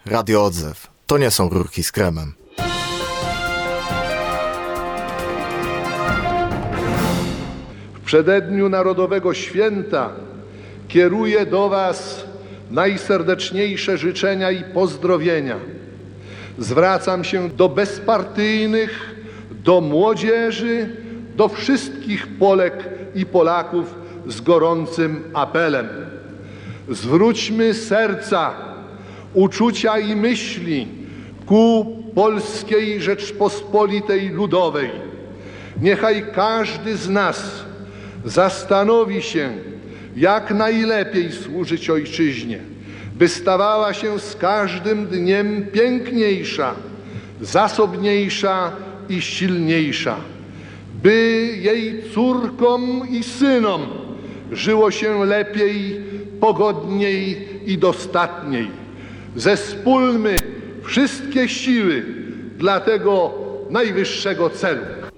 Radio Odzew. To nie są rurki z kremem. W przededniu Narodowego Święta kieruję do Was najserdeczniejsze życzenia i pozdrowienia. Zwracam się do bezpartyjnych, do młodzieży, do wszystkich Polek i Polaków z gorącym apelem. Zwróćmy serca, uczucia i myśli ku Polskiej Rzeczpospolitej Ludowej. Niechaj każdy z nas zastanowi się, jak najlepiej służyć Ojczyźnie, by stawała się z każdym dniem piękniejsza, zasobniejsza i silniejsza, by jej córkom i synom żyło się lepiej, pogodniej i dostatniej. Zespólmy wszystkie siły dla tego najwyższego celu.